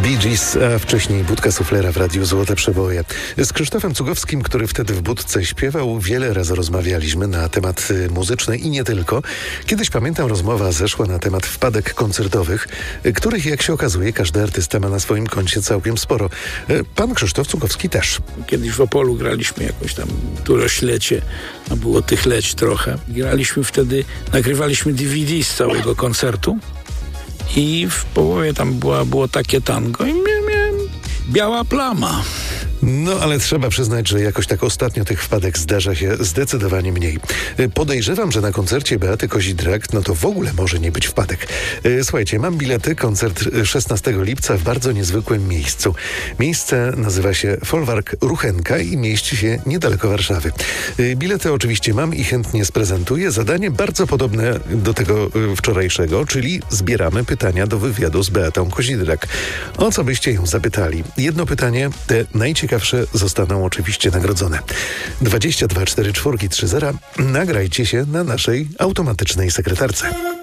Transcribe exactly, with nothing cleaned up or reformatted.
Bee Gees, a wcześniej Budka Suflera w Radiu Złote Przeboje. Z Krzysztofem Cugowskim, który wtedy w Budce śpiewał, wiele razy rozmawialiśmy na temat muzyczny i nie tylko. Kiedyś, pamiętam, rozmowa zeszła na temat wpadek koncertowych, których, jak się okazuje, każdy artysta ma na swoim koncie całkiem sporo. Pan Krzysztof Cugowski też. Kiedyś w Opolu graliśmy jakąś tam turoślecie, a było tych leć trochę. Graliśmy wtedy, nagrywaliśmy D V D z całego koncertu. I w połowie tam była, było takie tango i miałem biała plama. No, ale trzeba przyznać, że jakoś tak ostatnio tych wpadek zdarza się zdecydowanie mniej. Podejrzewam, że na koncercie Beaty Kozidrak, no to w ogóle może nie być wpadek. Słuchajcie, mam bilety, koncert szesnastego lipca w bardzo niezwykłym miejscu. Miejsce nazywa się Folwark Ruchenka i mieści się niedaleko Warszawy. Bilety oczywiście mam i chętnie sprezentuję. Zadanie bardzo podobne do tego wczorajszego, czyli zbieramy pytania do wywiadu z Beatą Kozidrak. O co byście ją zapytali? Jedno pytanie, te najciekawsze zostaną oczywiście nagrodzone. dwadzieścia dwa cztery cztery trzy zero. Nagrajcie się na naszej automatycznej sekretarce.